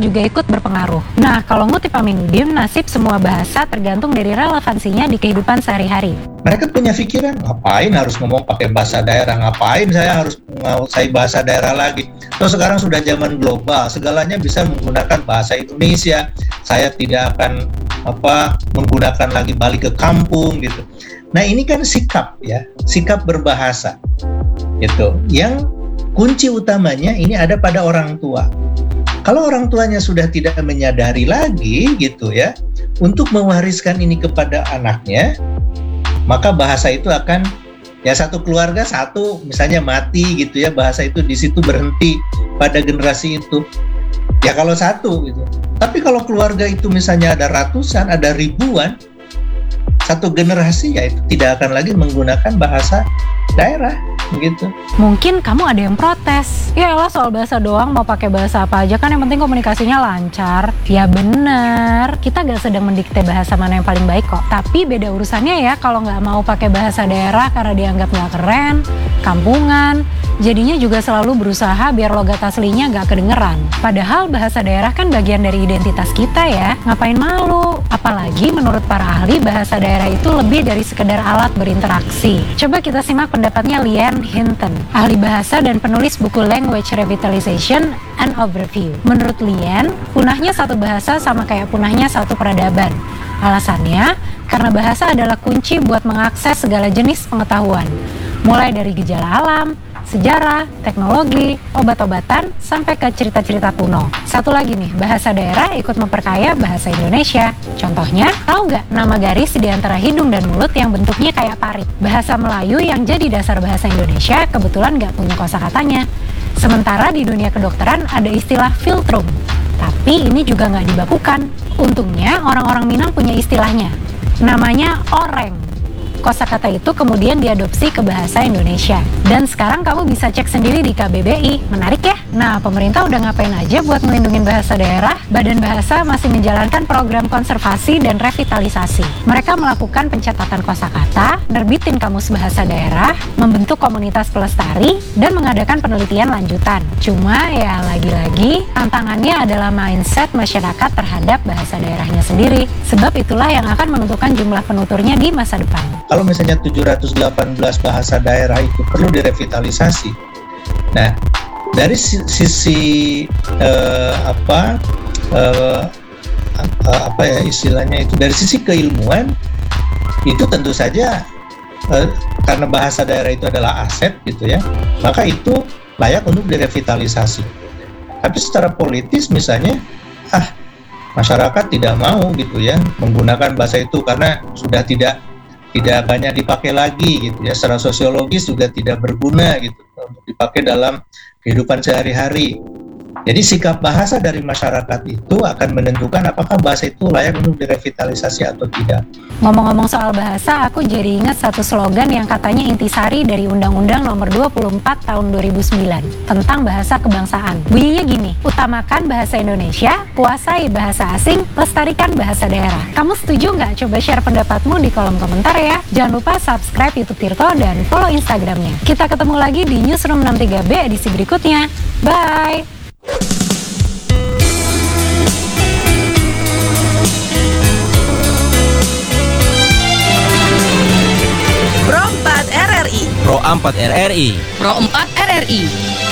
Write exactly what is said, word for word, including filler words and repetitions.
juga ikut berpengaruh. Nah, kalau ngutip Aminuddin, nasib semua bahasa tergantung dari relevansinya di kehidupan sehari-hari. Mereka punya pikiran, ngapain harus ngomong pakai bahasa daerah, ngapain saya harus menguasai bahasa daerah lagi. Terus sekarang sudah zaman global, segalanya bisa menggunakan bahasa Indonesia. Saya tidak akan apa menggunakan lagi balik ke kampung gitu. Nah, ini kan sikap ya, sikap berbahasa. Gitu. Yang kunci utamanya ini ada pada orang tua. Kalau orang tuanya sudah tidak menyadari lagi gitu ya, untuk mewariskan ini kepada anaknya, maka bahasa itu akan ya satu keluarga satu misalnya mati gitu ya, bahasa itu di situ berhenti pada generasi itu. Ya kalau satu gitu. Tapi kalau keluarga itu misalnya ada ratusan, ada ribuan, satu generasi ya itu tidak akan lagi menggunakan bahasa daerah begitu. Mungkin kamu ada yang protes. Ya elah, soal bahasa doang mau pakai bahasa apa aja kan yang penting komunikasinya lancar. Ya bener, kita gak sedang mendikte bahasa mana yang paling baik kok. Tapi beda urusannya ya kalau gak mau pakai bahasa daerah karena dianggap gak keren, kampungan. Jadinya juga selalu berusaha biar logat aslinya gak kedengeran. Padahal bahasa daerah kan bagian dari identitas kita ya. Ngapain malu? Apalagi menurut para ahli bahasa daerah itu lebih dari sekedar alat berinteraksi. Coba kita simak pendapatnya Lian Hinton, ahli bahasa dan penulis buku Language Revitalization and Overview. Menurut Lian, punahnya satu bahasa sama kayak punahnya satu peradaban. Alasannya, karena bahasa adalah kunci buat mengakses segala jenis pengetahuan. Mulai dari gejala alam, sejarah, teknologi, obat-obatan, sampai ke cerita-cerita kuno. Satu lagi nih, bahasa daerah ikut memperkaya bahasa Indonesia. Contohnya, tahu nggak nama garis di antara hidung dan mulut yang bentuknya kayak parit? Bahasa Melayu yang jadi dasar bahasa Indonesia kebetulan nggak punya kosakatanya. Sementara di dunia kedokteran ada istilah filtrum, tapi ini juga nggak dibakukan. Untungnya orang-orang Minang punya istilahnya, namanya oreng. Kosakata itu kemudian diadopsi ke bahasa Indonesia. Dan sekarang kamu bisa cek sendiri di K B B I. Menarik ya? Nah, pemerintah udah ngapain aja buat melindungi bahasa daerah? Badan Bahasa masih menjalankan program konservasi dan revitalisasi. Mereka melakukan pencatatan kosakata, nerbitin kamus bahasa daerah, membentuk komunitas pelestari, dan mengadakan penelitian lanjutan. Cuma ya lagi-lagi, tantangannya adalah mindset masyarakat terhadap bahasa daerahnya sendiri. Sebab itulah yang akan menentukan jumlah penuturnya di masa depan. Kalau misalnya tujuh ratus delapan belas bahasa daerah itu perlu direvitalisasi. Nah, dari sisi eh, apa eh, apa ya istilahnya itu, dari sisi keilmuan itu tentu saja eh, karena bahasa daerah itu adalah aset gitu ya, maka itu layak untuk direvitalisasi. Tapi secara politis misalnya, ah masyarakat tidak mau gitu ya menggunakan bahasa itu karena sudah tidak tidak banyak dipakai lagi gitu ya, secara sosiologis juga tidak berguna gitu untuk dipakai dalam kehidupan sehari-hari. Jadi sikap bahasa dari masyarakat itu akan menentukan apakah bahasa itu layak untuk direvitalisasi atau tidak. Ngomong-ngomong soal bahasa, aku jadi ingat satu slogan yang katanya intisari dari Undang-Undang Nomor dua puluh empat Tahun dua ribu sembilan tentang bahasa kebangsaan. Bunyinya gini, utamakan bahasa Indonesia, kuasai bahasa asing, lestarikan bahasa daerah. Kamu setuju nggak? Coba share pendapatmu di kolom komentar ya. Jangan lupa subscribe YouTube Tirto dan follow Instagramnya. Kita ketemu lagi di Newsroom enam puluh tiga B edisi berikutnya. Bye! Pro empat R R I Pro empat R R I Pro empat R R I